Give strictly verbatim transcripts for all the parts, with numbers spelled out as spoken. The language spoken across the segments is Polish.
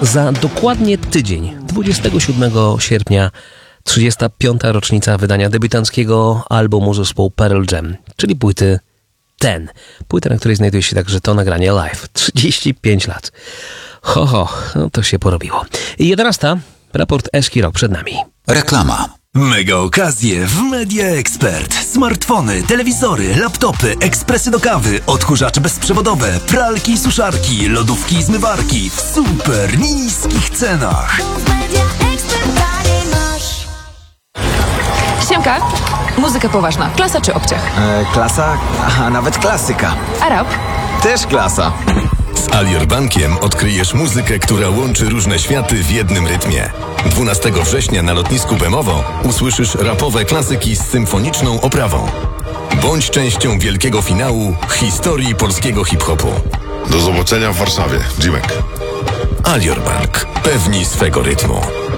Za dokładnie tydzień, dwudziestego siódmego sierpnia, trzydziesta piąta rocznica wydania debiutanckiego albumu zespołu Pearl Jam, czyli płyty Ten. Płyta, na której znajduje się także to nagranie live. trzydzieści pięć lat. Ho, ho, no to się porobiło. I jedenasta. Raport Eski Rok przed nami. Reklama. Mega okazje w Media Expert. Smartfony, telewizory, laptopy, ekspresy do kawy, odkurzacze bezprzewodowe, pralki i suszarki, lodówki i zmywarki w super niskich cenach. Siemka, muzyka poważna. Klasa czy obciach? E, klasa, a nawet klasyka. A rap? Też klasa. Z Alior Bankiem odkryjesz muzykę, która łączy różne światy w jednym rytmie. dwunastego września na lotnisku Bemowo usłyszysz rapowe klasyki z symfoniczną oprawą. Bądź częścią wielkiego finału historii polskiego hip-hopu. Do zobaczenia w Warszawie. Jimek. Alior Bank. Pewni swego rytmu.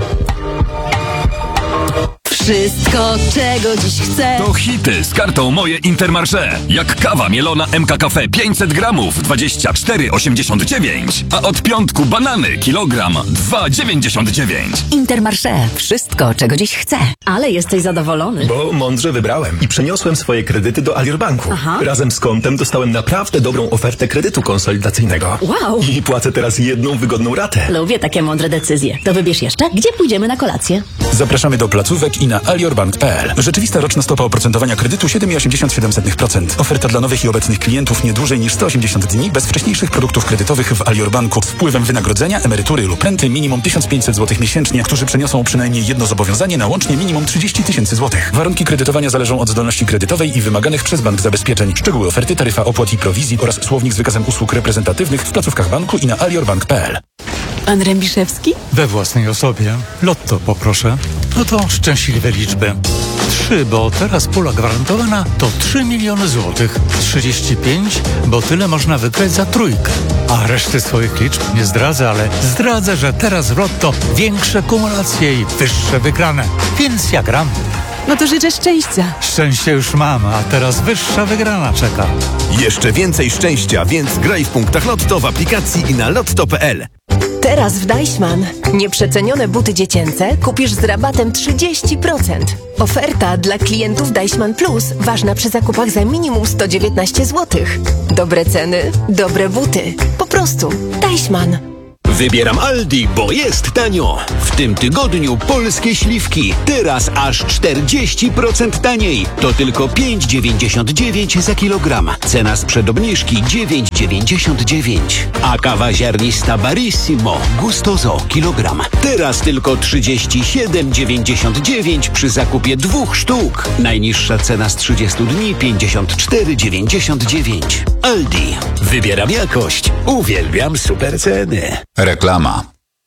Wszystko, czego dziś chcę. To hity z kartą Moje Intermarché. Jak kawa mielona M K Cafe pięćset gramów, dwadzieścia cztery osiemdziesiąt dziewięć. A od piątku banany kilogram, dwa dziewięćdziesiąt dziewięć. Intermarché. Wszystko, czego dziś chcę. Ale jesteś zadowolony. Bo mądrze wybrałem i przeniosłem swoje kredyty do Alior Banku. Aha. Razem z kontem dostałem naprawdę dobrą ofertę kredytu konsolidacyjnego. Wow. I płacę teraz jedną wygodną ratę. Lubię takie mądre decyzje. To wybierz jeszcze, gdzie pójdziemy na kolację. Zapraszamy do placówek i na aliorbank kropka p l. Rzeczywista roczna stopa oprocentowania kredytu siedem przecinek osiemdziesiąt siedem procent. Oferta dla nowych i obecnych klientów nie dłużej niż sto osiemdziesiąt dni bez wcześniejszych produktów kredytowych w Alior Banku z wpływem wynagrodzenia, emerytury lub renty minimum tysiąc pięćset złotych miesięcznie, którzy przeniosą przynajmniej jedno zobowiązanie na łącznie minimum trzydzieści tysięcy złotych. Warunki kredytowania zależą od zdolności kredytowej i wymaganych przez bank zabezpieczeń. Szczegóły oferty, taryfa opłat i prowizji oraz słownik z wykazem usług reprezentatywnych w placówkach banku i na aliorbank kropka p l. Pan Rębiszewski? We własnej osobie. Lotto poproszę. No to szczęśliwe liczby. Trzy, bo teraz pula gwarantowana to trzy miliony złotych. Trzydzieści pięć, bo tyle można wygrać za trójkę. A reszty swoich liczb nie zdradzę, ale zdradzę, że teraz w Lotto większe kumulacje i wyższe wygrane. Więc ja gram. No to życzę szczęścia. Szczęście już mam, a teraz wyższa wygrana czeka. Jeszcze więcej szczęścia, więc graj w punktach Lotto w aplikacji i na lotto kropka p l. Teraz w Deichmann nieprzecenione buty dziecięce kupisz z rabatem trzydzieści procent. Oferta dla klientów Deichmann Plus ważna przy zakupach za minimum sto dziewiętnaście złotych. Dobre ceny, dobre buty. Po prostu Deichmann. Wybieram Aldi, bo jest tanio. W tym tygodniu polskie śliwki. Teraz aż czterdzieści procent taniej. To tylko pięć dziewięćdziesiąt dziewięć za kilogram. Cena sprzed obniżki dziewięć dziewięćdziesiąt dziewięć. A kawa ziarnista Barissimo Gustoso kilogram. Teraz tylko trzydzieści siedem dziewięćdziesiąt dziewięć przy zakupie dwóch sztuk. Najniższa cena z trzydziestu dni pięćdziesiąt cztery dziewięćdziesiąt dziewięć. Aldi. Wybieram jakość. Uwielbiam super ceny. Reklama.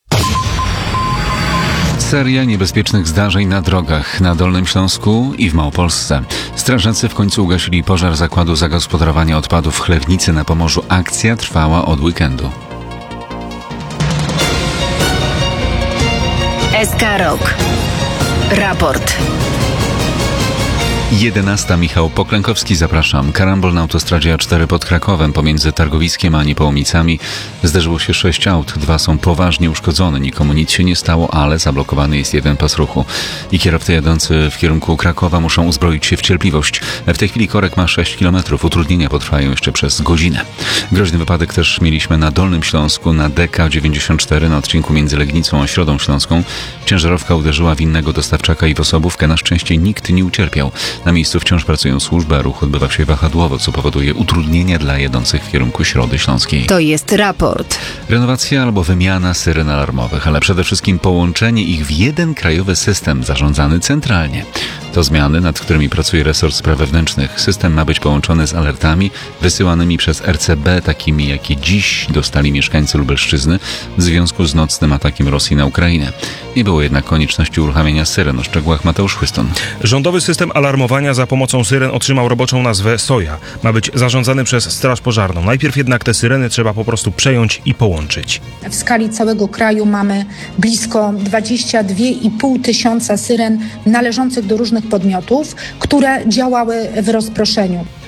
Seria niebezpiecznych zdarzeń na drogach na Dolnym Śląsku i w Małopolsce. Strażacy w końcu ugasili pożar zakładu zagospodarowania odpadów w Chlewnicy na Pomorzu. Akcja trwała od weekendu. S K Rok. Raport. jedenasta. Michał Poklękowski, zapraszam. Karambol na autostradzie A cztery pod Krakowem pomiędzy Targowiskiem a Niepołomicami. Zderzyło się sześć aut, dwa są poważnie uszkodzone. Nikomu nic się nie stało, ale zablokowany jest jeden pas ruchu. I kierowcy jadący w kierunku Krakowa muszą uzbroić się w cierpliwość. W tej chwili korek ma sześć kilometrów. Utrudnienia potrwają jeszcze przez godzinę. Groźny wypadek też mieliśmy na Dolnym Śląsku na D K dziewięćdziesiąt cztery na odcinku między Legnicą a Środą Śląską. Ciężarówka uderzyła w innego dostawczaka i w osobówkę. Na szczęście nikt nie ucierpiał. Na miejscu wciąż pracują służby, a ruch odbywa się wahadłowo, co powoduje utrudnienia dla jadących w kierunku Środy Śląskiej. To jest raport. Renowacja albo wymiana syren alarmowych, ale przede wszystkim połączenie ich w jeden krajowy system zarządzany centralnie. To zmiany, nad którymi pracuje resort spraw wewnętrznych. System ma być połączony z alertami wysyłanymi przez R C B, takimi jakie dziś dostali mieszkańcy Lubelszczyzny w związku z nocnym atakiem Rosji na Ukrainę. Nie było jednak konieczności uruchamiania syren. O szczegółach Mateusz Chłyston. Rządowy system alarmowania za pomocą syren otrzymał roboczą nazwę SOJA. Ma być zarządzany przez Straż Pożarną. Najpierw jednak te syreny trzeba po prostu przejąć i połączyć. W skali całego kraju mamy blisko dwadzieścia dwa i pół tysiąca syren należących do różnych podmiotów, które działały w rozproszeniu.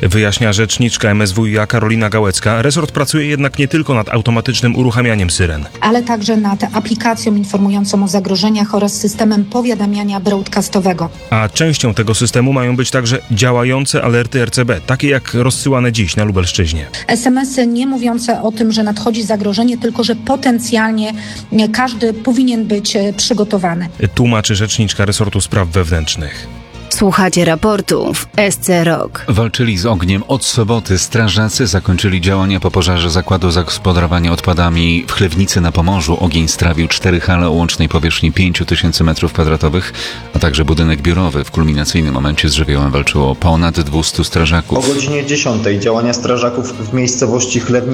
Wyjaśnia rzeczniczka M S W i A Karolina Gałecka. Resort pracuje jednak nie tylko nad automatycznym uruchamianiem syren. Ale także nad aplikacją informującą o zagrożeniach oraz systemem powiadamiania broadcastowego. A częścią tego systemu mają być także działające alerty R C B, takie jak rozsyłane dziś na Lubelszczyźnie. es em esy nie mówiące o tym, że nadchodzi zagrożenie, tylko że potencjalnie każdy powinien być przygotowany. Tłumaczy rzeczniczka resortu spraw wewnętrznych. Słuchacie raportu w S C Rock. Walczyli z ogniem od soboty. Strażacy zakończyli działania po pożarze zakładu zagospodarowania odpadami w Chlewnicy na Pomorzu. Ogień strawił cztery hale o łącznej powierzchni pięć tysięcy metrów kwadratowych, a także budynek biurowy. W kulminacyjnym momencie z żywiołem walczyło ponad dwieście strażaków. O godzinie dziesiątej działania strażaków w miejscowości Chlewnica